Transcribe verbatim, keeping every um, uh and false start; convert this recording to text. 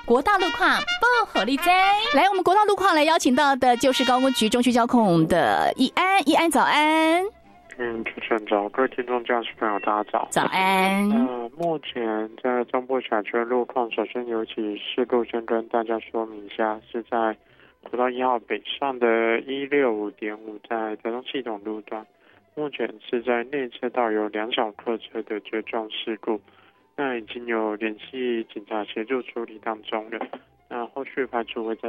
国道路况不合力在。来，我们国道路况来邀请到的就是高工局中区交控的易安，易安早安。 嗯，主持人早，各位听众、驾驶朋友，大家早。 早安。 呃，目前在中部辖区的路况，首先有起事故先跟大家说明一下，是在国道一号北上的一六五点五，在台中系统路段，目前是在内侧道有两小客车的追撞事故，那已经有联系警察协助处理当中了，那后续排除会在